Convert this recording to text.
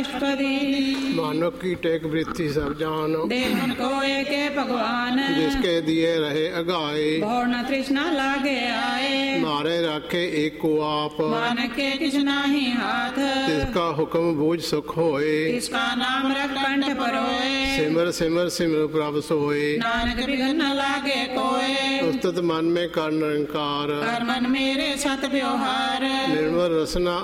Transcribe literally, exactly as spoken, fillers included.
मानो की टेक वृत्ति सब जान, देवन को एके भगवान, जिसके दिए रहे अगाए, भौर न तृष्णा लागे आए, मारे रखे एक को आप, मान के किछ नाही हाथ, जिसका हुक्म बूझ सुख होए, इसका नाम रख कंठ परोए, सिमर सिमर सिमर प्रभ सोए, नानक बिघन न लागे कोय, उस्तत मन में कर निरंकार, कर मन मेरे सत व्यवहार, निर्मल रसना